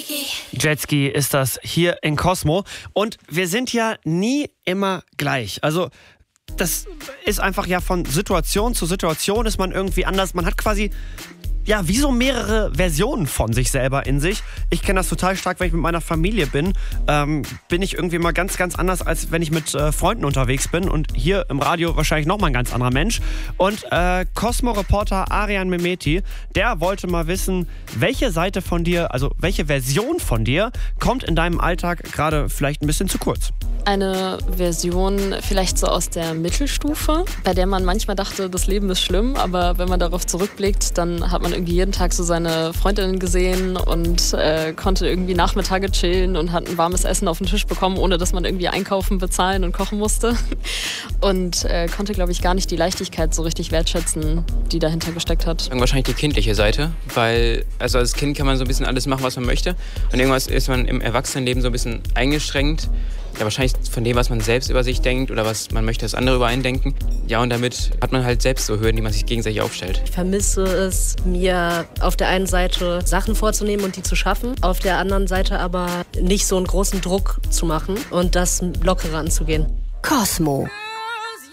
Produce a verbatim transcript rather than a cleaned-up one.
Jetski ist das hier in Cosmo. Und wir sind ja nie immer gleich. Also das ist einfach ja von Situation zu Situation ist man irgendwie anders. Man hat quasi ja wie so mehrere Versionen von sich selber in sich. Ich kenne das total stark, wenn ich mit meiner Familie bin. Ähm, bin ich irgendwie mal ganz, ganz anders, als wenn ich mit äh, Freunden unterwegs bin. Und hier im Radio wahrscheinlich nochmal ein ganz anderer Mensch. Und äh, Cosmo-Reporter Arian Mehmeti, der wollte mal wissen, welche Seite von dir, also welche Version von dir kommt in deinem Alltag gerade vielleicht ein bisschen zu kurz? Eine Version vielleicht so aus der Mittelstufe, bei der man manchmal dachte, das Leben ist schlimm, aber wenn man darauf zurückblickt, dann hat man irgendwie jeden Tag so seine Freundinnen gesehen und äh, konnte irgendwie Nachmittage chillen und hat ein warmes Essen auf den Tisch bekommen, ohne dass man irgendwie einkaufen, bezahlen und kochen musste. Und äh, konnte, glaube ich, gar nicht die Leichtigkeit so richtig wertschätzen, die dahinter gesteckt hat. Wahrscheinlich die kindliche Seite, weil also als Kind kann man so ein bisschen alles machen, was man möchte. Und irgendwas ist man im Erwachsenenleben so ein bisschen eingeschränkt. Ja, wahrscheinlich von dem, was man selbst über sich denkt oder was man möchte, dass andere über einen denken. Ja, und damit hat man halt selbst so Hürden, die man sich gegenseitig aufstellt. Ich vermisse es, mir auf der einen Seite Sachen vorzunehmen und die zu schaffen, auf der anderen Seite aber nicht so einen großen Druck zu machen und das lockerer anzugehen. Cosmo.